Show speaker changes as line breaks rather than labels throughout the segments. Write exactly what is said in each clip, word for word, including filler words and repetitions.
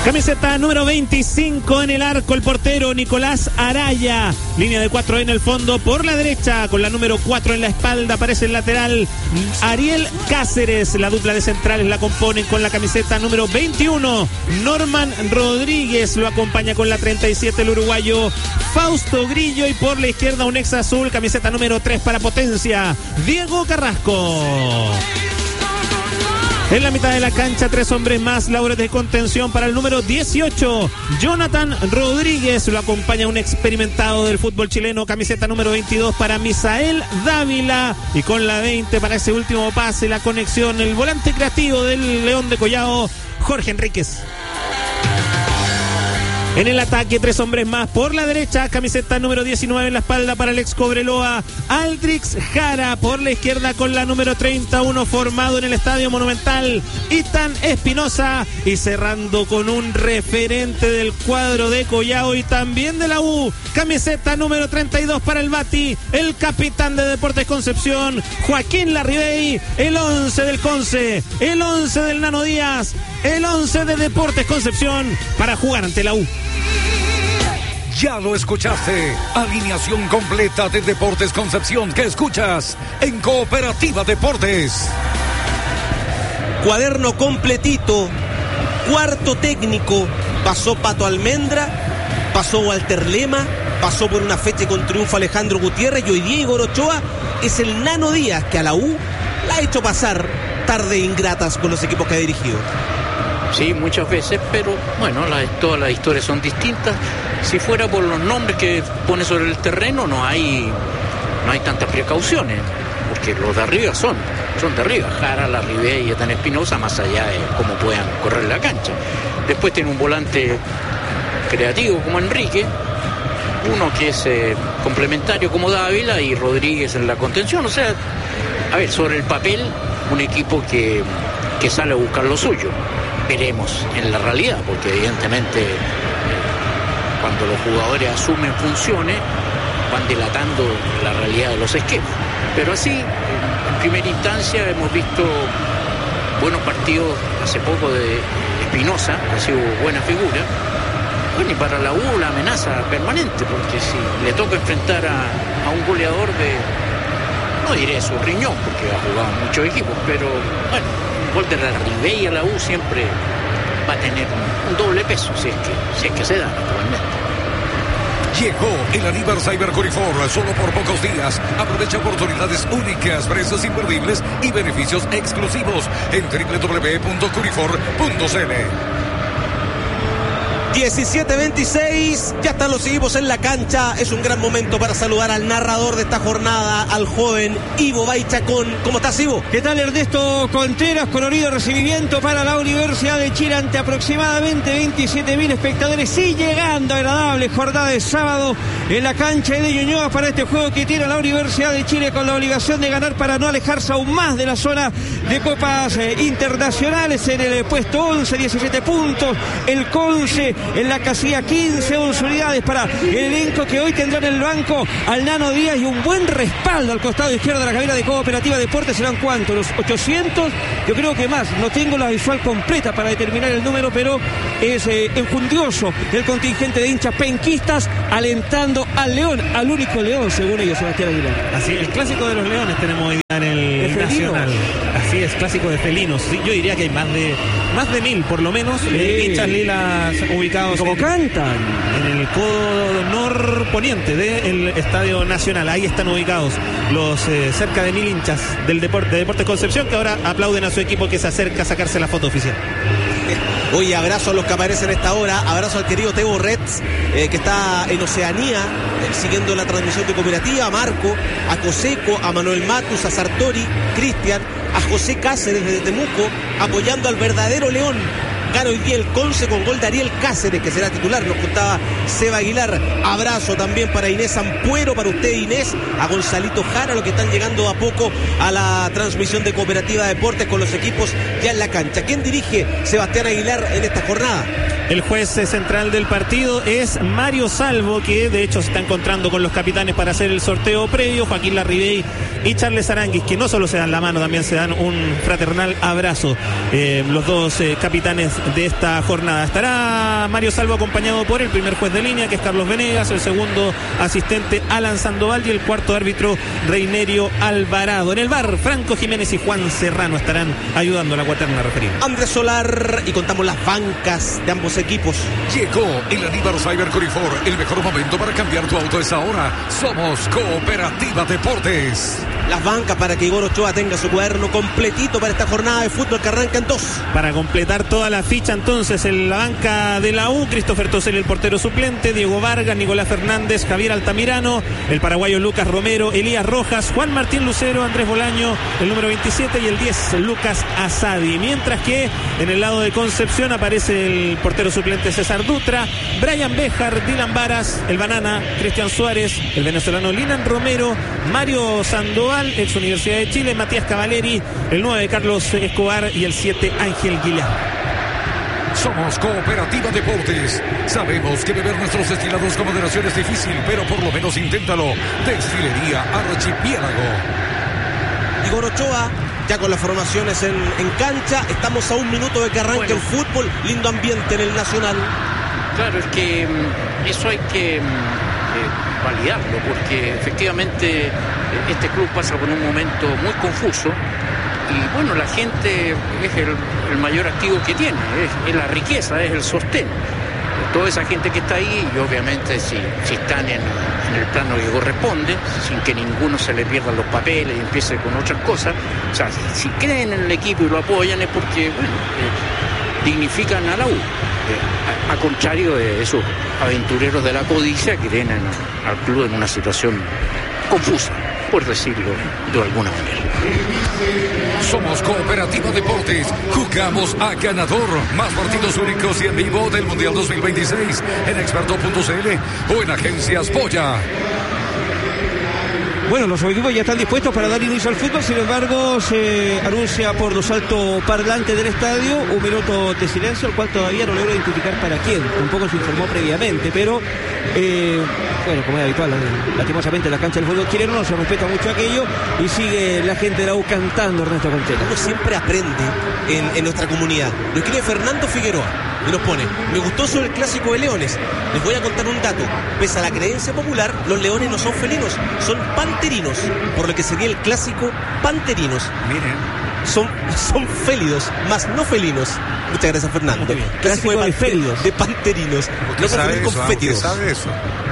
Camiseta número veinticinco en el arco, el portero Nicolás Araya. Línea de cuatro en el fondo por la derecha, con la número cuatro en la espalda, aparece el lateral Ariel Cáceres. La dupla de centrales la componen con la camiseta número veintiuno. Norman Rodríguez lo acompaña con la treinta y siete el uruguayo Fausto Grillo. Y por la izquierda un ex azul, camiseta número tres para Potencia, Diego Carrasco. En la mitad de la cancha, tres hombres más, labores de contención para el número dieciocho, Jonathan Rodríguez. Lo acompaña un experimentado del fútbol chileno, camiseta número veintidós para Misael Dávila. Y con la veinte para ese último pase, la conexión, el volante creativo del León de Collao, Jorge Enríquez. En el ataque, tres hombres más por la derecha, camiseta número diecinueve en la espalda para el ex Cobreloa, Aldrix Jara. Por la izquierda con la número treinta y uno, formado en el Estadio Monumental, Ethan Espinosa. Y cerrando con un referente del cuadro de Collao y también de la U, camiseta número treinta y dos para el Bati, el capitán de Deportes Concepción, Joaquín Larribey. El once del Conce, el once del Nano Díaz, el once de Deportes Concepción para jugar ante la U.
Ya lo escuchaste. Alineación completa de Deportes Concepción que escuchas en Cooperativa Deportes.
Cuaderno completito. Cuarto técnico. Pasó Pato Almendra, pasó Walter Lema, pasó por una fecha con triunfo Alejandro Gutiérrez, y hoy día Igor Ochoa es el Nano Díaz, que a la U la ha hecho pasar tarde ingratas con los equipos que ha dirigido.
Sí, muchas veces, pero bueno, la, todas las historias son distintas. Si fuera por los nombres que pone sobre el terreno, no hay no hay tantas precauciones, porque los de arriba son, son de arriba. Jara, Larribey y Ethan Espinosa, más allá de cómo puedan correr la cancha. Después tiene un volante creativo como Enrique, uno que es eh, complementario como Dávila, y Rodríguez en la contención. O sea, a ver, sobre el papel, un equipo que, que sale a buscar lo suyo. Veremos en la realidad, porque evidentemente cuando los jugadores asumen funciones van dilatando la realidad de los esquemas. Pero así, en primera instancia, hemos visto buenos partidos hace poco de Espinosa, ha sido buena figura. Bueno, y para la U la amenaza permanente, porque si le toca enfrentar a, a un goleador de, no diré su riñón, porque ha jugado en muchos equipos, pero bueno, gol de Larribey a la U siempre va a tener un, un doble peso, si es que, si es que se da, naturalmente.
Llegó el Aniversario Curifor, solo por pocos días. Aprovecha oportunidades únicas, precios imperdibles y beneficios exclusivos en doble u doble u doble u punto curifor punto c l.
diecisiete veintiséis, ya están los equipos en la cancha. Es un gran momento para saludar al narrador de esta jornada, al joven Ivo Baichacón. ¿Cómo estás, Ivo?
¿Qué tal, Ernesto Contreras? Colorido recibimiento para la Universidad de Chile ante aproximadamente veintisiete mil espectadores. Sí, llegando agradable jornada de sábado en la cancha de Ñuñoa para este juego que tiene la Universidad de Chile con la obligación de ganar para no alejarse aún más de la zona de copas eh, internacionales. En el puesto once, diecisiete puntos. El Conce en la casilla quince, once unidades para el elenco que hoy tendrá en el banco al Nano Díaz y un buen respaldo al costado izquierdo de la cabina de Cooperativa Deportes. ¿Serán cuántos? ¿Los ochocientos? Yo creo que más. No tengo la visual completa para determinar el número, pero es eh, enjundioso el contingente de hinchas penquistas alentando al León, al único León, según ellos, Sebastián Aguilar.
Así, el clásico de los Leones tenemos hoy día en el Nacional. Así es, clásico de felinos. Sí, yo diría que hay más de más de mil, por lo menos, sí. eh, hinchas lilas ubicados.
Como
en,
cantan.
En el codo norponiente del Estadio Nacional. Ahí están ubicados los eh, cerca de mil hinchas del deporte, de Deportes Concepción, que ahora aplauden a su equipo que se acerca a sacarse la foto oficial.
Oye, abrazo a los que aparecen a esta hora, abrazo al querido Tebo Retz, eh, que está en Oceanía, eh, siguiendo la transmisión de Cooperativa, a Marco, a Coseco, a Manuel Matus, a Sartori, Cristian, a José Cáceres desde Temuco, apoyando al verdadero León. Gana hoy día el Conce con gol de Ariel Cáceres, que será titular, nos contaba Seba Aguilar. Abrazo también para Inés Ampuero, para usted, Inés, a Gonzalito Jara, los que están llegando a poco a la transmisión de Cooperativa Deportes con los equipos ya en la cancha. ¿Quién dirige Sebastián Aguilar en esta jornada?
El juez central del partido es Mario Salvo, que de hecho se está encontrando con los capitanes para hacer el sorteo previo. Joaquín Larribey y Charles Aranguis, que no solo se dan la mano, también se dan un fraternal abrazo. Eh, los dos eh, capitanes de esta jornada. Estará Mario Salvo acompañado por el primer juez de línea, que es Carlos Venegas, el segundo asistente Alan Sandoval y el cuarto árbitro Reinerio Alvarado. En el bar, Franco Jiménez y Juan Serrano estarán ayudando a la cuaterna referida.
Andrés Solar, y contamos las bancas de ambos equipos.
Llegó el Aníbal Cyber Corifor. El mejor momento para cambiar tu auto es ahora. Somos Cooperativa Deportes.
Las bancas para que Igor Ochoa tenga su cuaderno completito para esta jornada de fútbol que arranca en dos.
Para completar toda la ficha, entonces, en la banca de la U, Christopher Tosel, el portero suplente, Diego Vargas, Nicolás Fernández, Javier Altamirano, el paraguayo Lucas Romero, Elías Rojas, Juan Martín Lucero, Andrés Bolaño, el número veintisiete, y el diez, Lucas Asadi. Mientras que en el lado de Concepción aparece el portero suplente César Dutra, Brian Béjar, Dylan Varas, el Banana, Cristian Suárez, el venezolano Linan Romero, Mario Sandoval, ex Universidad de Chile, Matías Cavaleri, el nueve Carlos Escobar y el siete Ángel Guilán.
Somos Cooperativa Deportes. Sabemos que beber nuestros destilados con moderación es difícil, pero por lo menos inténtalo. Destilería Archipiélago.
Igor Ochoa, ya con las formaciones en, en cancha. Estamos a un minuto de que arranque bueno. el fútbol. Lindo ambiente en el Nacional.
Claro, es que eso hay que eh, validarlo, porque efectivamente este club pasa por un momento muy confuso. Y bueno, la gente es el, el mayor activo que tiene, es, es la riqueza, es el sostén. Toda esa gente que está ahí, y obviamente si, si están en, en el plano que corresponde, sin que ninguno se le pierdan los papeles y empiece con otras cosas, o sea, si, si creen en el equipo y lo apoyan es porque, bueno, eh, dignifican a la U, eh, a, a contrario de esos aventureros de la codicia que tienen al club en una situación confusa, por decirlo de alguna manera.
Somos Cooperativa Deportes. Jugamos a ganador. Más partidos únicos y en vivo del Mundial dos mil veintiséis en experto punto c l o en Agencias Polla.
Bueno, los equipos ya están dispuestos para dar inicio al fútbol, sin embargo se anuncia por los altoparlantes del estadio un minuto de silencio, el cual todavía no logro identificar para quién, tampoco se informó previamente, pero eh, bueno, como es habitual, lastimosamente en la cancha del fútbol chileno no se respeta mucho aquello y sigue la gente de la U cantando Ernesto Contreras.
Uno siempre aprende en, en nuestra comunidad. Lo escribe Fernando Figueroa y nos pone: me gustó sobre el clásico de Leones. Les voy a contar un dato. Pese a la creencia popular, los leones no son felinos, son panterinos, por lo que sería el clásico panterinos.
Miren,
son, son félidos, más no felinos. Muchas gracias, Fernando. Clásico,
clásico de, de félidos,
de panterinos.
No sabe con fétidos. ¿Sabe eso?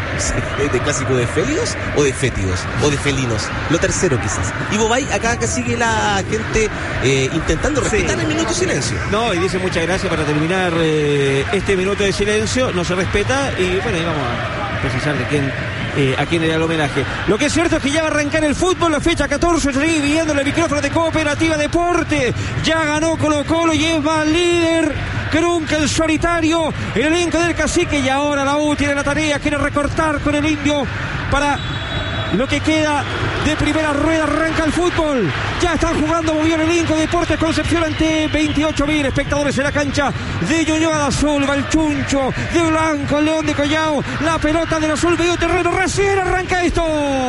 ¿De clásico de félidos o de fétidos? O de felinos. Lo tercero quizás. Y Bobay, acá que sigue la gente eh, intentando respetar sí. el minuto de silencio.
No, y dice muchas gracias para terminar eh, este minuto de silencio. No se respeta y bueno, ahí vamos a precisar de quién eh, a quién era el homenaje. Lo que es cierto es que ya va a arrancar el fútbol, la fecha catorce, seguí viendo el micrófono de Cooperativa Deporte. Ya ganó Colo Colo y es más líder que nunca el solitario, el elenco del Cacique, y ahora la U tiene la tarea, quiere recortar con el Indio para lo que queda de primera rueda. Arranca el fútbol, ya están jugando muy bien el elenco de Deportes Concepción ante veintiocho mil espectadores en la cancha de Ñuñoa. De azul va el Chuncho, de blanco el León de Collao, la pelota del azul medio terreno, recién arranca esto.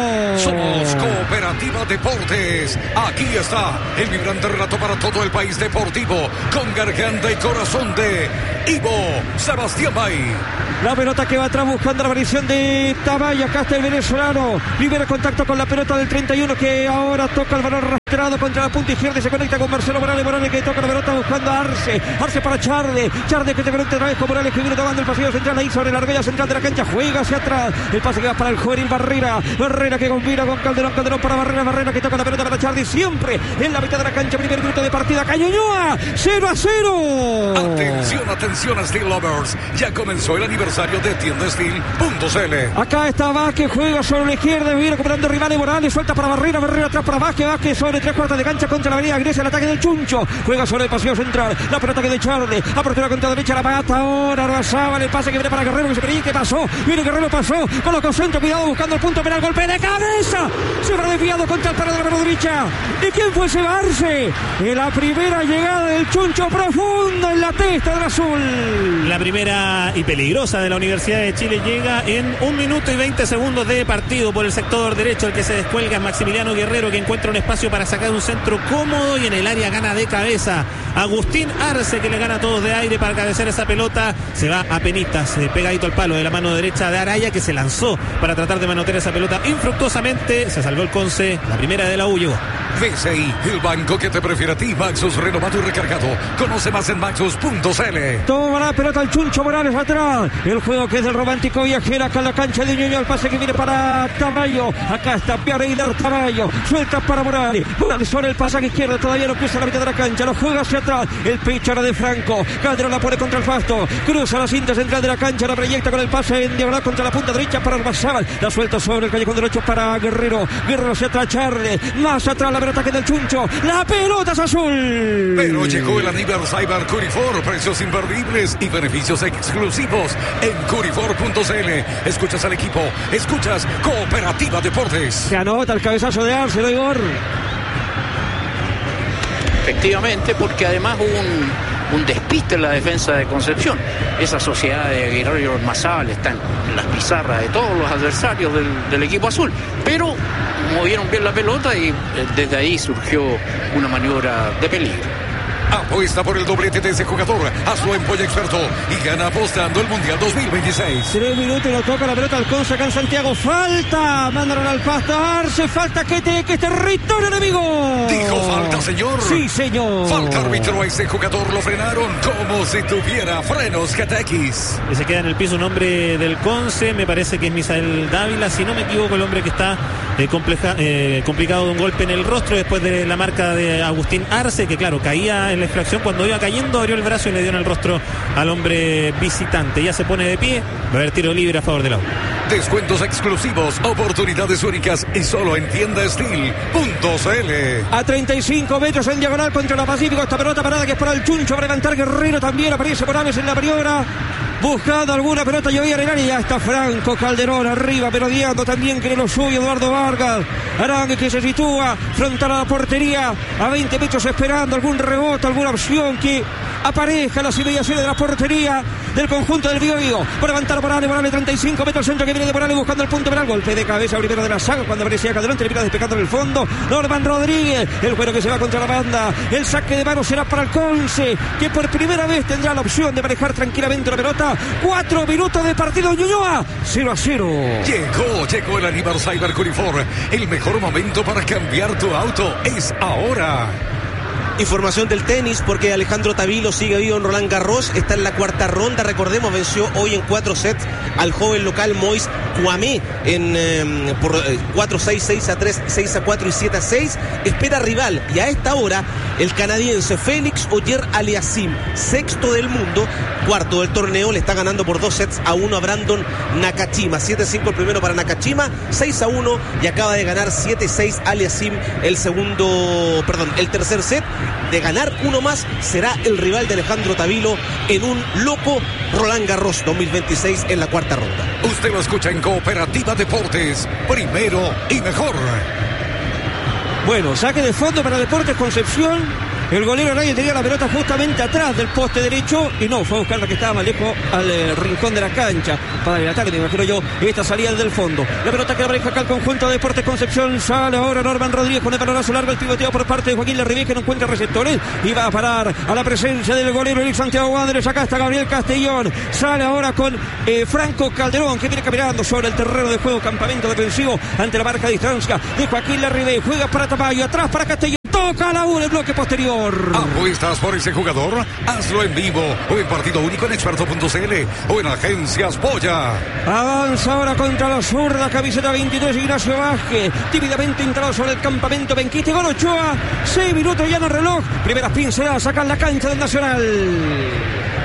Somos Cooperativa Deportes. Aquí está el vibrante relato para todo el país deportivo, con garganta y corazón de Ivo Sebastián Bay.
La pelota que va atrás buscando la aparición de Tabay. Acá está el venezolano. Primer contacto con la pelota del treinta y uno, que ahora toca el balón rastreado contra la punta izquierda y se conecta con Marcelo Morales. Morales que toca la pelota buscando a Arce. Arce para Charde. Charde que se conecta otra vez con Morales, que viene tomando el pasillo central ahí sobre la argolla central de la cancha. Juega hacia atrás. El pase que va para el juvenil Barrera. Barrera que combina con Calderón. Calderón para Barrera. Barrera que toca la pelota para Charde. Siempre en la mitad de la cancha. Primer minuto de partida. Cañoñoa. cero a cero.
Atención, atención a Steel Lovers. Ya comenzó el aniversario de tienda steel punto c l.
Acá está Vázquez, juega sobre la izquierda, viene recuperando rivales. Morales suelta para Barrera, Barrera atrás para Vázquez, Vázquez sobre sobre tres cuartos de cancha contra la avenida Grecia. El ataque del Chuncho. Juega sobre el pasillo central. La pelota que de Charlie. Apertura contra derecha. La pata ahora. Arrasaba. El pase que viene para Guerrero. Que se perdió. ¿Qué pasó? Viene Guerrero. Pasó. Colocó centro. Cuidado buscando el punto penal. Golpe de cabeza. Se va desviado contra el palo de la mano derecha. ¿De quién fue ese Arce? En la primera llegada del Chuncho profunda en la testa del azul.
La primera y peligrosa de la Universidad de Chile llega en un minuto y veinte segundos de partido por el sector derecho. El que se descuelga es Maximiliano Guerrero, que encuentra un espacio para sacar un centro cómodo y en el área gana de cabeza. Agustín Arce, que le gana a todos de aire para cabecear esa pelota. Se va a penitas, eh, pegadito al palo de la mano derecha de Araya, que se lanzó para tratar de manotear esa pelota infructuosamente. Se salvó el Conce. La primera de la U llegó.
B C I, el banco que te prefiere a ti. Maxus renovado y recargado. Conoce más en maxus punto c l.
Toma la pelota el Chuncho Morales atrás. El juego que es del romántico viajero acá en la cancha de Ñuñoa. El pase que viene para Tamayo. Acá está Pereira Tamayo. Suelta para Morales. Morales sobre el pasaje izquierdo. Todavía no cruza la mitad de la cancha. Lo juega hacia atrás. El pecho ahora de Franco. Calderón la pone contra el Fasto. Cruza la cinta central de la cancha. La proyecta con el pase en diagonal contra la punta derecha para Ormazábal. La suelta sobre el callejón derecho para Guerrero. Guerrero hacia atrás. Charles. Más atrás la pelota que del Chuncho. La pelota es azul.
Pero llegó el aniversario Curifor. Precios imperdibles y beneficios exclusivos en curifor punto c l. Escuchas al equipo. Escuchas Cooperativa Deportes.
Se anota el cabezazo de Arce, ¿no, Igor?
Efectivamente, porque además hubo un, un despiste en la defensa de Concepción. Esa sociedad de Guerrero y Ormazábal está en las pizarras de todos los adversarios del, del equipo azul, pero movieron bien la pelota y desde ahí surgió una maniobra de peligro.
Apuesta por el doblete de ese jugador. Hazlo en Polla Experto y gana apostando el Mundial dos mil veintiséis.
Tres minutos y lo toca la pelota al Conce acá en Santiago. Falta. Mandaron al pasto a Arce. Falta que te que es territorio enemigo.
Dijo falta, señor.
Sí, señor.
Falta árbitro. A ese jugador lo frenaron como si tuviera frenos G T X.
Y se queda en el piso un hombre del Conce. Me parece que es Misael Dávila. Si no me equivoco, el hombre que está eh, compleja, eh, complicado de un golpe en el rostro después de la marca de Agustín Arce, que claro, caía en la infracción. Cuando iba cayendo, abrió el brazo y le dio en el rostro al hombre visitante. Ya se pone de pie. Va a haber tiro libre a favor de la U.
Descuentos exclusivos, oportunidades únicas y solo en tienda steel punto c l.
A treinta y cinco metros en diagonal contra la Pacífico. Esta pelota parada que es para el Chuncho. Va a levantar Guerrero también. Aparece Morales en la priora. Buscando alguna pelota, llovía en el área. Ya está Franco Calderón arriba, merodeando también que lo suyo Eduardo Vargas. Arangue que se sitúa frontal a la portería, a veinte metros esperando algún rebote, alguna opción que aparezca en las inmediaciones de la portería del conjunto del Bío Bío. Por levantar Morales, Morales treinta y cinco metros, centro que viene de Morales buscando el punto penal. Golpe de cabeza primero de la saga cuando aparecía Calderón, termina despejando en el fondo. Norman Rodríguez, el juego que se va contra la banda. El saque de mano será para el Conce, que por primera vez tendrá la opción de manejar tranquilamente la pelota. Cuatro minutos de partido Ñuñoa, cero a cero.
Llegó, llegó el aniversario Curifor. El mejor momento para cambiar tu auto es ahora.
Información del tenis, porque Alejandro Tavilo sigue vivo en Roland Garros, está en la cuarta ronda, recordemos, venció hoy en cuatro sets al joven local Moïse Kouamé en, eh, por eh, cuatro seis, seis a tres, seis a cuatro y siete a seis, espera rival, y a esta hora el canadiense Félix Auger-Aliassime, sexto del mundo, cuarto del torneo, le está ganando por dos sets a uno a Brandon Nakashima, siete cinco el primero para Nakashima, seis a uno, y acaba de ganar siete seis Aliassime el segundo, perdón, el tercer set. De ganar uno más, será el rival de Alejandro Tavilo en un loco Roland Garros dos mil veintiséis en la cuarta ronda.
Usted lo escucha en Cooperativa Deportes, primero y mejor.
Bueno, saque de fondo para Deportes Concepción. El golero Araya tenía la pelota justamente atrás del poste derecho y no, fue a buscar la que estaba más lejos al eh, rincón de la cancha para el ataque, me imagino yo, esta salida del fondo. La pelota que apareja acá al conjunto de Deportes Concepción. Sale ahora Norman Rodríguez con el balonazo largo, el pivoteo por parte de Joaquín Larribey, que no encuentra receptores y va a parar a la presencia del golero Eric Santiago Wanderers. Acá está Gabriel Castellón. Sale ahora con eh, Franco Calderón, que viene caminando sobre el terreno de juego, campamento defensivo ante la marca de distancia de Joaquín Larribey. Juega para Tamayo, atrás para Castellón. Toca la U en el bloque posterior.
¿Apuestas por ese jugador? Hazlo en vivo o en partido único en experto punto c l o en Agencias Polla.
Avanza ahora contra la zurda, camiseta veintitrés, Ignacio Vázquez. Tímidamente entrado sobre el campamento Benquiste. Gol Ochoa. Seis minutos ya en el reloj. Primeras pinceladas, sacan la cancha del Nacional.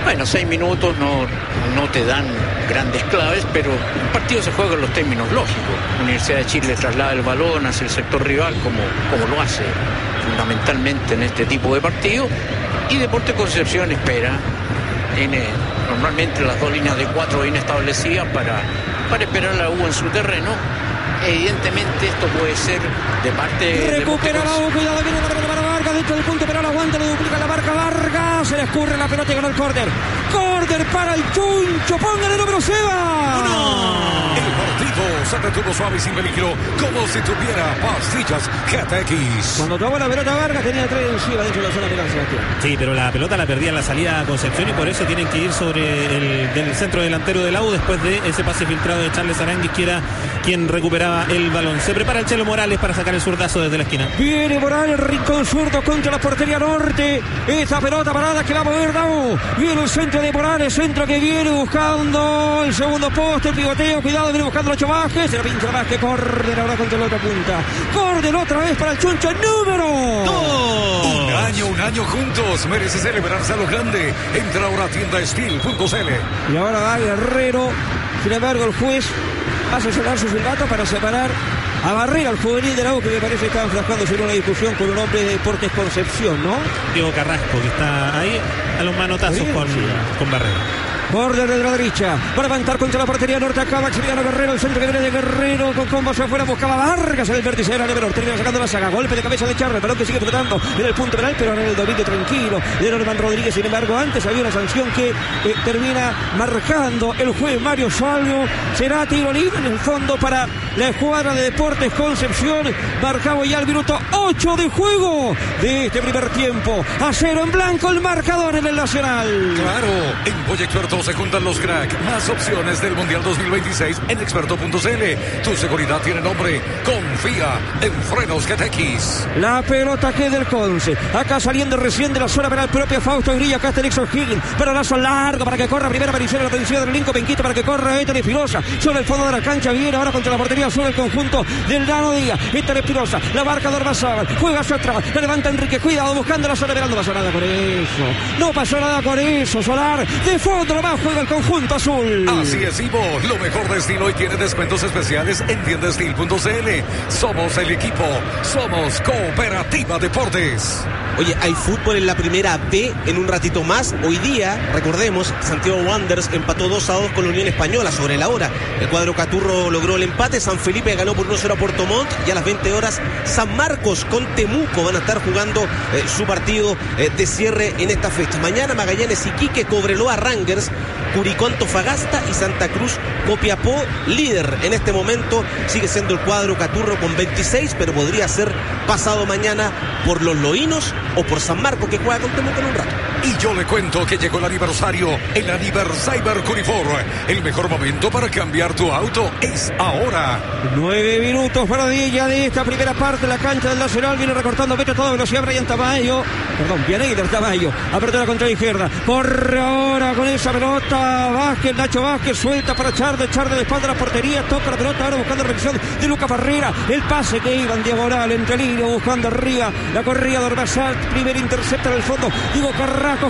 Bueno, seis minutos no, no te dan grandes claves, pero el partido se juega en los términos lógicos. Universidad de Chile traslada el balón hacia el sector rival como, como lo hace fundamentalmente en este tipo de partidos, y Deportes Concepción espera, tiene normalmente las dos líneas de cuatro bien establecidas para, para esperar a la U en su terreno. Evidentemente esto puede ser de parte
recupera la U, cuidado, viene la pelota para Vargas dentro del punto, pero la aguanta, le duplica la marca Vargas, se le escurre la pelota y ganó el córner. Córner para el Chuncho, póngale número Seba.
¡No! El partido se detuvo suave y sin peligro, como si tuviera pastillas G T X.
Cuando tomó la pelota Vargas tenía tres encima dentro de la zona penal, Sebastián.
Sí, pero la pelota la perdía en la salida a Concepción y por eso tienen que ir sobre el del centro delantero de la U después de ese pase filtrado de Charles Aranguis, que era quien recuperaba el balón. Se prepara el Chelo Morales para sacar el zurdazo desde la esquina.
Viene Morales, rincón zurdo contra la portería norte. Esa pelota parada que va a mover Dau. Viene el centro de Morales, centro que viene buscando el segundo poste, el pivoteo. Cuidado, viene buscando el Ocho Vázquez. Se la pincha Vázquez, córner ahora contra la otra punta. Córner otra vez para el Chuncho, número
dos. Un año, un año juntos. Merece celebrarse a lo grande. Entra ahora a tienda steel punto c l.
Y ahora va Guerrero. Sin embargo, el juez hace sonar su silbato para separar a Barrera, al juvenil de la U, que me parece que está enfrascándose en una discusión con un hombre de Deportes Concepción, ¿no?
Diego Carrasco, que está ahí a los manotazos con, con Barrera.
Borde de la derecha, para levantar contra la portería norte, acá Maximiliano Guerrero, el centro que viene de Guerrero, con combos afuera, buscaba Vargas en el vértice de la Neveror, termina sacando la saga, golpe de cabeza de Charles, el balón que sigue flotando en el punto penal, pero ahora en el dominio tranquilo de Norman Rodríguez. Sin embargo, antes había una sanción que eh, termina marcando el juez Mario Salvo. Será tiro libre en el fondo para la escuadra de Deportes Concepción, marcado ya el minuto ocho de juego de este primer tiempo. A cero en blanco el marcador en el Nacional.
Claro, en Boya Experto se juntan los crack. Más opciones del Mundial dos mil veintiséis en experto punto c l. Tu seguridad tiene nombre. Confía en Frenos G T X.
La pelota que del Conce. Acá saliendo recién de la zona para el propio Fausto Grilla. Acá está Nixon Higgins. Pero lazo largo para que corra primera aparición. La atención del Lincoln Penquito para que corra Ethan Espinosa. Sobre el fondo de la cancha viene ahora contra la portería sobre el conjunto del Dano Díaz. Ethan Espinosa. La marca Dormazábal. Juega hacia atrás. La levanta Enrique. Cuidado buscando la zona. No pasó nada con eso. No pasó nada con eso. Solar. De fondo lo más juega el conjunto azul.
Así es, Ivo. Lo mejor de estilo y tiene descuentos especiales en tienda steel punto c l. Somos el equipo. Somos Cooperativa Deportes.
Oye, hay fútbol en la primera B en un ratito más. Hoy día, recordemos, Santiago Wanderers empató dos a dos con la Unión Española sobre la hora. El cuadro Caturro logró el empate. San Felipe ganó por uno cero a Puerto Montt. Y a las veinte horas, San Marcos con Temuco van a estar jugando eh, su partido eh, de cierre en esta fecha. Mañana Magallanes Iquique, Cobreloa Rangers, Curicó Antofagasta y Santa Cruz Copiapó. Líder en este momento sigue siendo el cuadro Caturro con veintiséis, pero podría ser pasado mañana por los Loínos o por San Marcos, que juega con Temuco en un rato.
Y yo le cuento que llegó el aniversario, el Aniversario Curifor. El mejor momento para cambiar tu auto es ahora.
Nueve minutos para Villa de esta primera parte. La cancha del Nacional viene recortando Beto a toda velocidad. Brian Tamayo, perdón, Pianeider Tamayo, apertura contra la izquierda. Corre ahora con esa pelota Vázquez, Nacho Vázquez, suelta para Charde, Charde de espalda a la portería, toca la pelota ahora buscando revisión de Lucas Barrera. El pase que iba en diagonal entre línea, buscando arriba la corrida de Orbazal. Primer intercepta en el fondo, Diego Carrasco,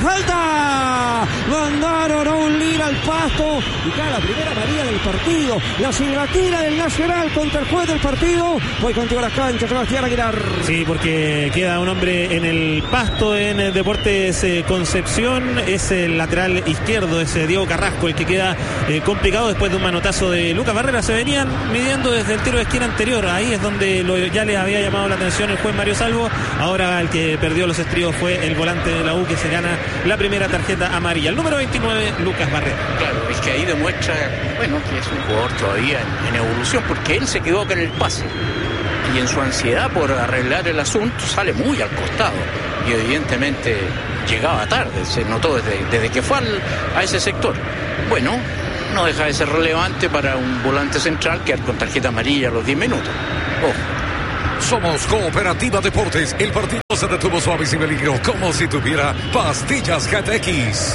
falta. Mandaron a un Lira al pasto y cae la primera amarilla del partido. La silbatina del Nacional contra el juez del partido. Voy contigo a las canchas, Sebastián Aguilar.
Sí, porque queda un hombre en el pasto en el Deportes eh, Concepción. Es el lateral izquierdo, es eh, Diego Carrasco, el que queda eh, complicado después de un manotazo de Lucas Barrera. Se venían midiendo desde el tiro de esquina anterior. Ahí es donde lo, ya les había llamado la atención el juez Mario Salvo. Ahora el que perdió los estribos fue el volante de la U, que se gana la primera tarjeta amarilla. El número veintinueve, Lucas Barrera.
Claro, es que ahí demuestra, bueno, que es un jugador todavía en, en evolución, porque él se quedó acá en el pase. Y en su ansiedad por arreglar el asunto sale muy al costado. Y evidentemente llegaba tarde, se notó desde, desde que fue al, a ese sector. Bueno, no deja de ser relevante para un volante central quedar con tarjeta amarilla a los diez minutos. Ojo.
Somos Cooperativa Deportes. El partido se detuvo suave y sin peligro, como si tuviera pastillas G T X.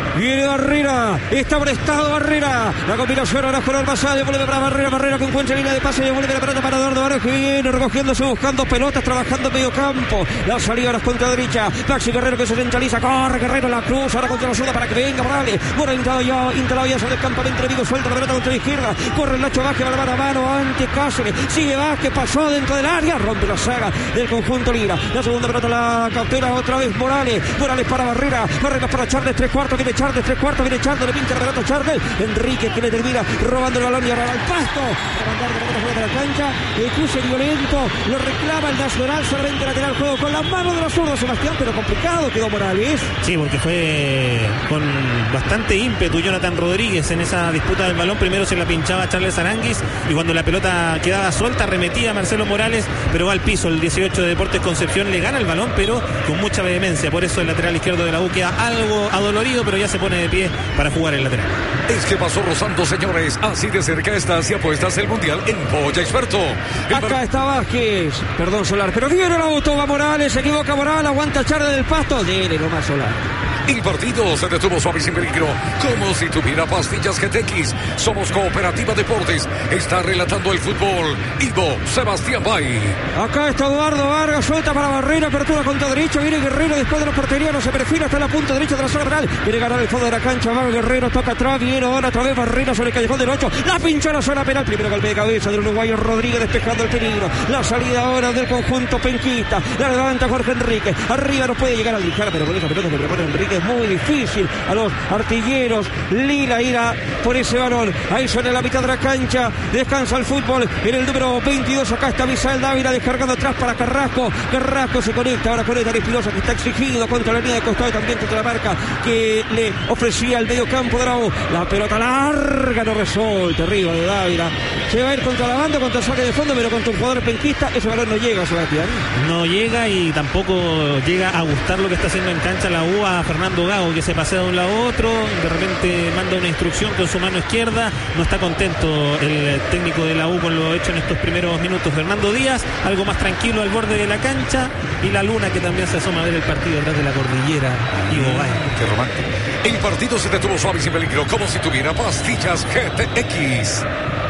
Viene Barrera, está prestado Barrera. La combinación ahora con Almazán, vuelve para Barrera, Barrera que encuentra línea de pase, devuelve la pelota para Eduardo Vargas que viene recogiéndose, buscando pelotas, trabajando en medio campo. La salida ahora es contra derecha. Maxi Guerrero que se centraliza, corre Guerrero, la cruz, ahora contra la zurda para que venga Morales. Morales instalado ya, instalado ya sobre el campamento enemigo, suelta la pelota contra la izquierda. Corre el Nacho Vázquez, va a mano a mano ante Cáceres. Sigue Vázquez, pasó dentro del área, rompe la saga del conjunto Lira. La segunda pelota la captura otra vez Morales. Morales para Barrera, Barrera para Charles, tres cuartos, viene Charles, tres cuartos, viene Charles, le pincha la pelota a Charles. Enrique que le termina robando el balón y ahora al pasto. Para mandar de pelota fuera de la cancha. El cruce violento, lo reclama el Nacional, solamente lateral juego con las manos de la zurda Sebastián, pero complicado quedó Morales.
Sí, porque fue con bastante ímpetu Jonathan Rodríguez en esa disputa del balón. Primero se la pinchaba Charles Aranguis y cuando la pelota quedaba suelta remetía a Marcelo Morales, pero va al piso. El dieciocho de Deportes Concepción le gana el balón, pero con mucha vehemencia. Por eso el lateral izquierdo de la U queda algo adolorido, pero ya se pone de pie para jugar el lateral.
Es que pasó rozando, señores. Así de cerca está si apuestas el mundial en Polla Experto. El
Acá
bar...
está Vázquez, perdón Solar, pero viene el auto, va Morales, se equivoca Morales, aguanta Charles del pasto, dele nomás Solar.
El partido se detuvo suave y sin peligro, como si tuviera pastillas G T X. Somos Cooperativa Deportes. Está relatando el fútbol Ivo Sebastián Bay.
Acá está Eduardo Vargas, suelta para Barrera, apertura contra derecha, viene Guerrero después de la portería, no se perfila, está en la punta derecha de la zona penal, quiere ganar el fondo de la cancha, va Guerrero, toca atrás, viene ahora otra vez Barrera sobre el callejón del ocho, la pinchó a la zona penal, primero golpe de cabeza del uruguayo Rodríguez despejando el peligro, la salida ahora del conjunto penquista, la levanta Jorge Enrique, arriba no puede llegar a Lijara, pero con esa pelota que propone Enrique es muy difícil a los artilleros Lila irá por ese balón, ahí suena la mitad de la cancha, descansa el fútbol en el número veintidós, acá está Misael Dávila descargando atrás para Carrasco, Carrasco se conecta, ahora conecta a Espinosa que está exigido contra la línea de costado y también contra la marca que le ofrecía el medio campo de la U, la pelota larga no resuelve, arriba de Dávila, se va a ir contra la banda, contra el saque de fondo, pero contra un jugador penquista ese balón no llega, Sebastián.
No llega y tampoco llega a gustar lo que está haciendo en cancha la U a Fernando Gago, que se pasea de un lado a otro, de repente manda una instrucción con su mano izquierda, no está contento el técnico de la U con lo hecho en estos primeros minutos. Fernando Díaz, algo más tranquilo al borde de la cancha, y la Luna que también se asoma a ver el partido detrás de la cordillera. Ivo Bay.
Qué romántico. El partido se detuvo suave y sin peligro, como si tuviera pastillas G T X.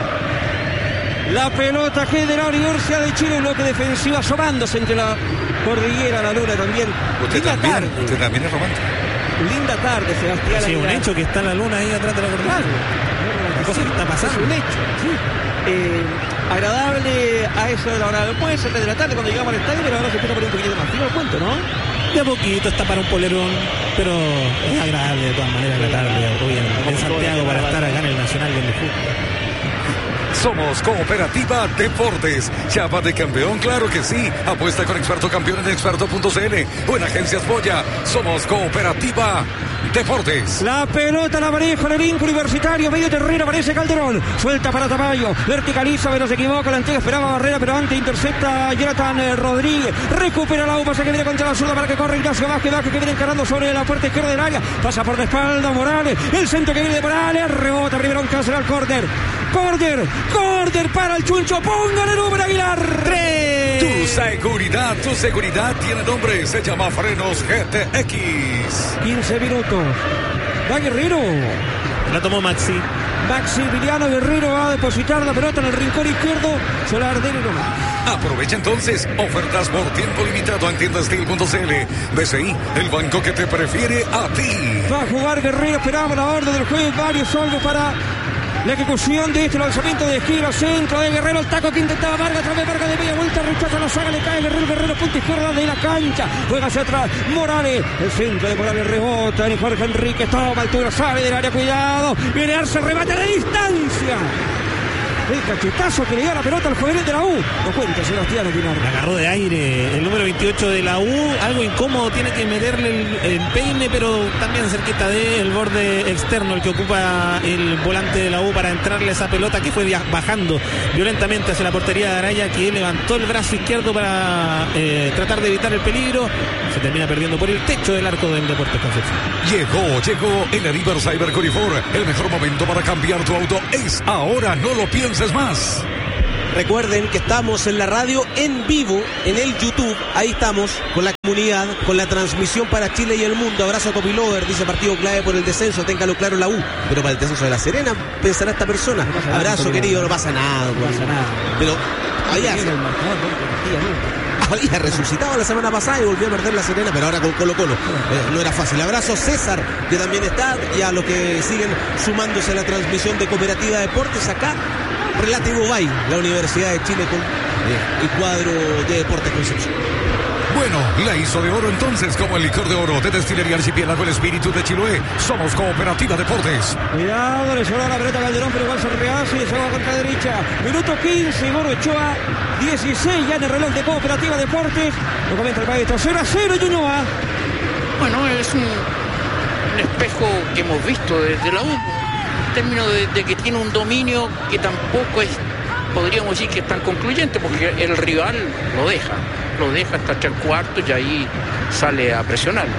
La pelota que de la Universidad de Chile, bloque defensivo asomándose entre la cordillera, la Luna también.
Usted
Linda
también,
tarde.
usted también es romántico.
Linda tarde, Sebastián.
Sí, un hecho que está la Luna ahí atrás de la cordillera.
Claro.
¿Qué cosa que está pasando?
Es un hecho, sí. Eh, agradable a eso de la hora del almuerzo, tres de la tarde cuando llegamos al estadio, pero ahora se empieza a poner un poquito más frío el cuento, ¿no?
De a poquito está para un polerón, pero es agradable de todas maneras la tarde hoy en, en Santiago para estar acá en el Nacional del Fútbol.
Somos Cooperativa Deportes. Chapa de campeón, claro que sí. Apuesta con Experto Campeón en experto punto c l o en Agencias Boya. Somos Cooperativa Deportes.
La pelota la maneja en el Inco Universitario, medio terreno, aparece Calderón, suelta para Tamayo, verticaliza, pero se equivoca, la entrega, esperaba Barrera, pero antes intercepta Jonathan eh, Rodríguez, recupera la U, pasa que viene contra la zurda para que corre Ignacio Vázquez, Vázquez que viene encarando sobre la puerta izquierda del área, pasa por la espalda Morales, el centro que viene de Morales, rebota Riverón Cáceres al córner, córner, córner para el Chuncho, póngale número Aguilar, tres.
Tu seguridad, tu seguridad tiene nombre, se llama Frenos G T X.
quince minutos, va Guerrero.
La tomó Maxi.
Maximiliano Guerrero va a depositar la pelota en el rincón izquierdo. Solar de nomás.
Aprovecha entonces ofertas por tiempo limitado en tienda steel punto c l. B C I, el banco que te prefiere a ti.
Va a jugar Guerrero, esperamos la orden del juez. Varios solos para la ejecución de este lanzamiento de esquina, centro de Guerrero, el taco que intentaba Vargas, otra vez Vargas de media vuelta, rechaza la saga, le cae Guerrero, Guerrero, punta izquierda de la cancha, juega hacia atrás, Morales, el centro de Morales rebota, en Jorge Enrique, toma altura, sale del área, cuidado, viene Arce, remate de distancia. El cachetazo que le dio la pelota al juvenil de la U. Lo cuenta Sebastián Aguilar.
Agarró de aire el número veintiocho de la U. Algo incómodo, tiene que meterle el, el peine, pero también cerquita del borde externo, el que ocupa el volante de la U para entrarle esa pelota que fue bajando violentamente hacia la portería de Araya, que levantó el brazo izquierdo para eh, tratar de evitar el peligro. Se termina perdiendo por el techo del arco del Deportes Concepción.
Llegó, llegó el Aribar Cyber Corifor. El mejor momento para cambiar tu auto es ahora, no lo pienses más.
Recuerden que estamos en la radio en vivo, en el YouTube. Ahí estamos con la comunidad, con la transmisión para Chile y el mundo. Abrazo a Copilover, dice partido clave por el descenso. Téngalo claro la U. Pero para el descenso de La Serena, pensará esta persona. No Abrazo nada, querido, no pasa nada. No pasa nada. Pero había, había resucitado la semana pasada y volvió a perder La Serena, pero ahora con Colo Colo. Eh, no era fácil. Abrazo a César, que también está, y a los que siguen sumándose a la transmisión de Cooperativa Deportes acá. Relativo Bay, la Universidad de Chile con eh, el cuadro de Deportes Concepción.
Bueno, la hizo de oro entonces, como el licor de oro de Destilería Archipiélago, el espíritu de Chiloé. Somos Cooperativa Deportes.
Cuidado, le sonó la pelota a Calderón, pero igual se rehace y se va contra derecha. Minuto quince, Moro Ochoa, dieciséis ya en el reloj de Cooperativa Deportes. Lo comenta el maestro, cero a cero Ñuñoa.
Bueno, es un, un espejo que hemos visto desde la U. En términos de, de que tiene un dominio que tampoco es, podríamos decir que es tan concluyente, porque el rival lo deja, lo deja hasta el cuarto y ahí sale a presionarlo.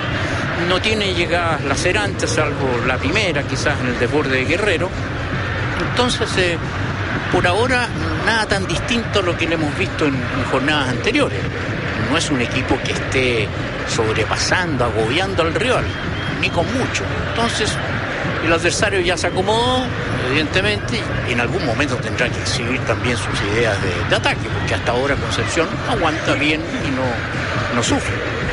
No tiene llegadas lacerantes, salvo la primera, quizás en el desborde de Guerrero. Entonces, eh, por ahora, nada tan distinto a lo que le hemos visto en, en jornadas anteriores. No es un equipo que esté sobrepasando, agobiando al rival, ni con mucho. Entonces, el adversario ya se acomodó, evidentemente, y en algún momento tendrá que exhibir también sus ideas de, de ataque, porque hasta ahora Concepción aguanta bien y no, no sufre.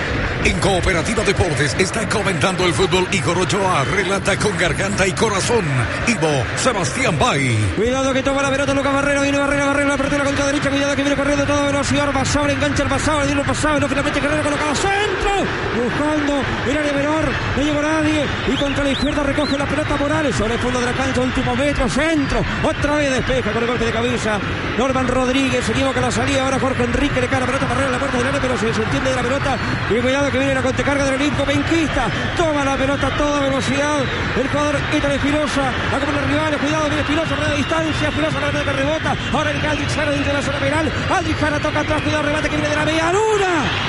En Cooperativa Deportes está comentando el fútbol Igor Ochoa, relata con garganta y corazón Ivo Sebastián Bay.
Cuidado que toma la pelota Lucas Barrera, viene Barrera, Barrera, la apertura contra derecha, cuidado que viene corriendo a toda velocidad, Basaur engancha el Basaur, el pasado, no finalmente Guerrero colocado centro, buscando el área menor, no llegó nadie, y contra la izquierda recoge la pelota Morales, sobre el fondo de la cancha, último metro, centro, otra vez despeja con el golpe de cabeza, Norman Rodríguez, se equivoca la salida, ahora Jorge Enrique le cae la pelota Barrera en la puerta del área, pero se entiende de la pelota, y cuidado que viene la contracarga del Olimpo, Benquista, toma la pelota a toda velocidad, el jugador Ítalo Espinosa, a como los rivales, cuidado, viene Espinosa, media distancia, Espinosa la pelota que rebota, ahora el Aldrich Jara dentro de la zona penal, Aldrich Jara toca atrás, cuidado, rebate que viene de la media luna,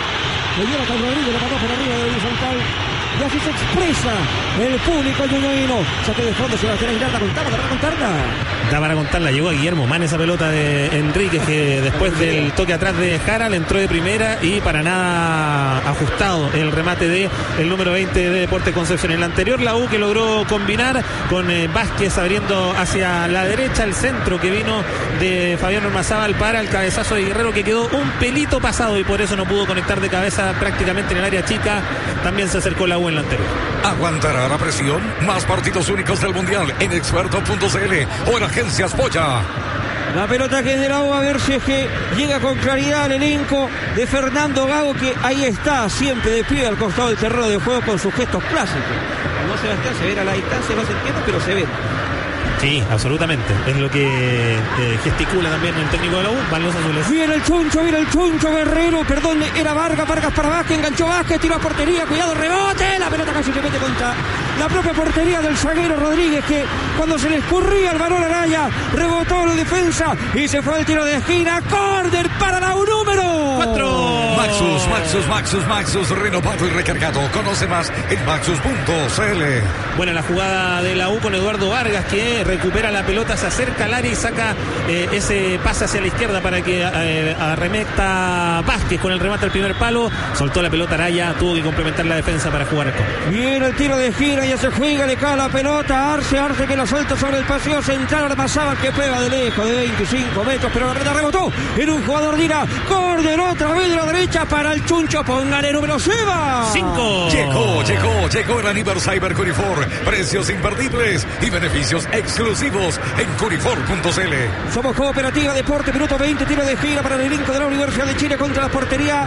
le lleva con Rodríguez, la pasó por arriba de horizontal, y así se expresa el público ñuñoino. Saque de fondo, Sebastián Aguilar, la contamos, la para contarla.
Da para contarla, llegó a Guillermo Man esa pelota de Enrique, que después del toque atrás de Jara le entró de primera y para nada ajustado el remate de el número veinte de Deportes Concepción. En el anterior, la U que logró combinar con eh, Vázquez abriendo hacia la derecha, el centro que vino de Fabián Ormazábal para el cabezazo de Guerrero, que quedó un pelito pasado y por eso no pudo conectar de cabeza prácticamente en el área chica. También se acercó la U en la anterior.
¿Aguantará la presión? Más partidos únicos del Mundial en experto punto c l o en Agencias Polla.
La pelota que es de la U, a ver si es que llega con claridad el elenco de Fernando Gago, que ahí está, siempre de pie al costado del terreno de juego con sus gestos clásicos. No Sebastián, se ve a la distancia, no se entiende, pero se ve.
Sí, absolutamente. Es lo que eh, gesticula también el técnico de la U, van los azules.
Viene el Chuncho, viene el Chuncho Guerrero, perdón, era Vargas, Vargas para Vázquez, enganchó Vázquez, tiró a portería, cuidado, rebote, la pelota casi se mete contra la propia portería del zaguero Rodríguez, que cuando se le escurría el balón a Araya, rebotó la defensa y se fue el tiro de esquina, córner para la U número
cuatro.
Maxus, Maxus, Maxus, Maxus, renovado y recargado. Conoce más en maxus punto c l.
Bueno, la jugada de la U con Eduardo Vargas, que recupera la pelota, se acerca al área y saca eh, ese pase hacia la izquierda para que eh, arremeta Vázquez con el remate al primer palo, soltó la pelota Araya, tuvo que complementar la defensa para jugar el gol.
Viene el tiro de esquina, ya se juega, le cae la pelota, Arce, Arce que la suelta sobre el paseo central, Ormazábal que pega de lejos, de veinticinco metros, pero la pelota rebotó en un jugador Lira, córner otra vez de la derecha para el Chuncho, póngale número Seba.
cinco.
Llegó, llegó, llegó el aniversario Curifor, precios imperdibles y beneficios exclusivos en curifor punto c l.
Somos Cooperativa Deporte, minuto veinte, tiro de gira para el elenco de la Universidad de Chile contra la portería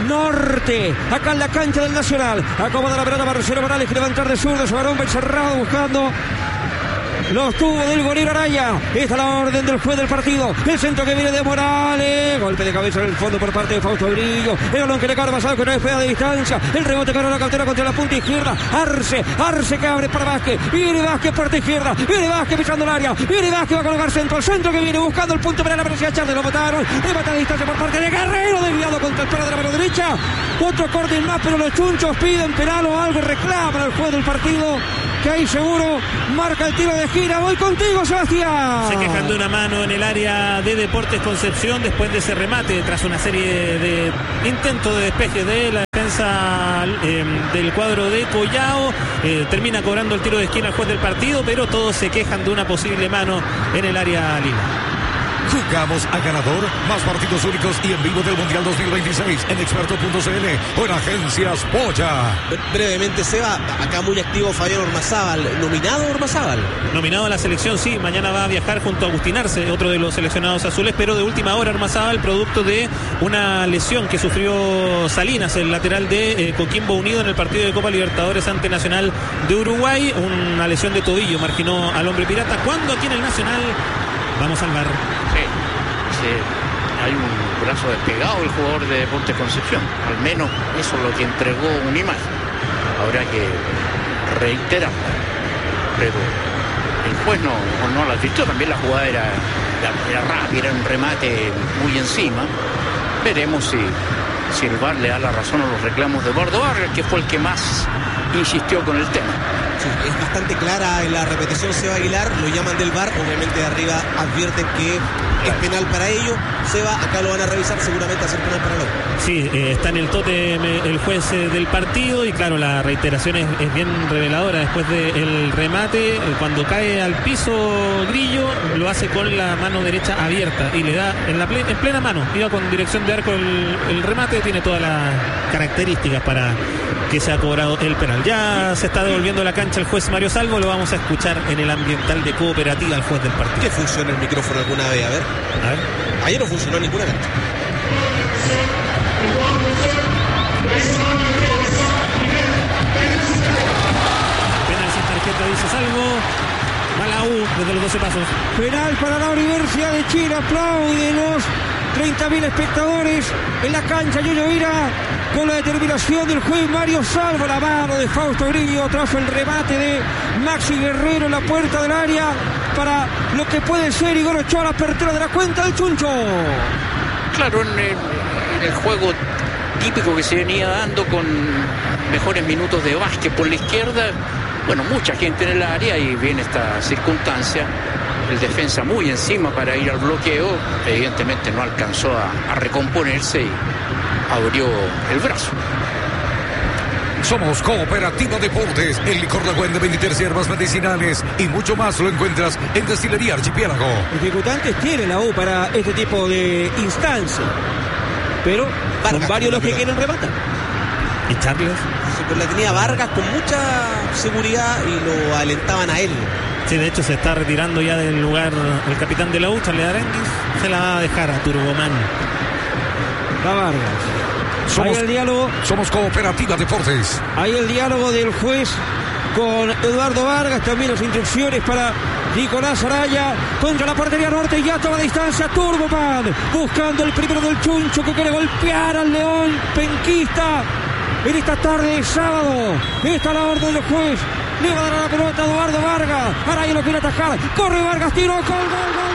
norte, acá en la cancha del Nacional, acomoda la pelota Marcelo Morales que levantar de zurdo, su varón va encerrado buscando los tubos del golero Araya. Esta es la orden del juez del partido. El centro que viene de Morales. Golpe de cabeza en el fondo por parte de Fausto Brillo. El balón que le cae pasado que no es fea de distancia. El rebote que no la captura contra la punta izquierda. Arce, Arce que abre para Vázquez. Viene Vázquez parte izquierda. Viene Vázquez pisando el área. Viene Vázquez, va a colocar centro. El centro que viene buscando el punto para la velocidad. Charles lo mataron. Remata a distancia por parte de Guerrero. Desviado contra el palo de la mano derecha. Otro corte más, pero los chunchos piden penal o algo. Reclaman al juez del partido que ahí seguro marca el tiro de esquina. Voy contigo, Sebastián.
Se quejan de una mano en el área de Deportes Concepción después de ese remate, tras una serie de intentos de despeje de la defensa eh, del cuadro de Collao. Eh, termina cobrando el tiro de esquina el juez del partido, pero todos se quejan de una posible mano en el área lila.
Jugamos a ganador, más partidos únicos y en vivo del Mundial dos mil veintiséis en experto punto c l o en Agencias Polla.
Brevemente, Seba, acá muy activo Fabián Ormazábal. ¿Nominado Ormazábal?
Nominado a la selección, sí. Mañana va a viajar junto a Agustín Arce, otro de los seleccionados azules, pero de última hora Ormazábal, producto de una lesión que sufrió Salinas, el lateral de eh, Coquimbo Unido en el partido de Copa Libertadores ante Nacional de Uruguay. Una lesión de tobillo marginó al hombre pirata. Cuando aquí en el Nacional vamos al bar.
Sí, sí, hay un brazo despegado el jugador de Deportes Concepción. Al menos eso es lo que entregó una imagen. Habrá que reiterar. Pero el juez no, no la advirtió. También la jugada era, era, era rápida, era un remate muy encima. Veremos si, si el V A R le da la razón a los reclamos de Eduardo Vargas, que fue el que más insistió con el tema.
Sí, es bastante clara en la repetición Seba Aguilar, lo llaman del V A R, obviamente de arriba advierten que es penal para ellos. Seba, acá lo van a revisar, seguramente a ser penal para ellos.
Sí, eh, está en el tótem el juez eh, del partido y claro, la reiteración es, es bien reveladora después del remate. Eh, cuando cae al piso Grillo, lo hace con la mano derecha abierta y le da en, la ple en plena mano, iba con dirección de arco el, el remate, tiene todas las características para que se ha cobrado el penal. Ya se está devolviendo la cancha el juez Mario Salvo, lo vamos a escuchar en el ambiental de Cooperativa al juez del partido.
¿Qué funciona el micrófono alguna vez? A ver.
A ver.
Ayer no funcionó ninguna cancha.
Penal sin tarjeta, dice Salvo. Va la U desde los doce pasos.
Penal para la Universidad de Chile. Aplauden los treinta mil espectadores en la cancha. Yoyo Vira con la determinación del juez Mario Salvo. La mano de Fausto Grillo tras el remate de Maxi Guerrero en la puerta del área para lo que puede ser Igor Ochoa, la apertura de la cuenta del Chuncho.
Claro, en el, en el juego típico que se venía dando con mejores minutos de Vázquez por la izquierda, bueno, mucha gente en el área y viene esta circunstancia. El defensa muy encima para ir al bloqueo, evidentemente no alcanzó a, a recomponerse y abrió el brazo.
Somos Cooperativa Deportes, el licor La Güen de veintitrés hierbas medicinales y mucho más lo encuentras en Destilería Archipiélago.
Dificultantes tiene la U para este tipo de instancia, pero Vargas, son varios los que quieren rematar.
¿Y Charles?
Sí, pues la tenía Vargas con mucha seguridad y lo alentaban a él.
Sí, de hecho se está retirando ya del lugar el capitán de la U, Charles Aranguis. Se la va a dejar a Turboman.
Va Vargas.
Somos,
Ahí el diálogo.
Somos Cooperativa Deportes.
Ahí el diálogo del juez con Eduardo Vargas. También las instrucciones para Nicolás Araya contra la portería norte. Ya toma distancia Turboman, buscando el primero del Chuncho que quiere golpear al León penquista en esta tarde de sábado. Esta es la orden del juez. Le va a dar la pelota a Eduardo Vargas. Araya lo quiere atajar. Corre Vargas, tiro, gol, gol, gol.